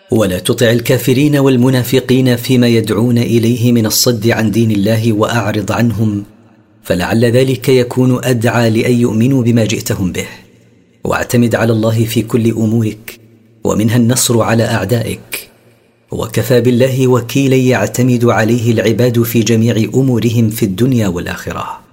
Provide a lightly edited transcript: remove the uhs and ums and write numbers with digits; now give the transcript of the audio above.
ولا تطع الكافرين والمنافقين فيما يدعون إليه من الصد عن دين الله وأعرض عنهم، فلعل ذلك يكون أدعى لأن يؤمنوا بما جئتهم به. واعتمد على الله في كل أمورك، ومنها النصر على أعدائك، وكفى بالله وكيلا يعتمد عليه العباد في جميع أمورهم في الدنيا والآخرة.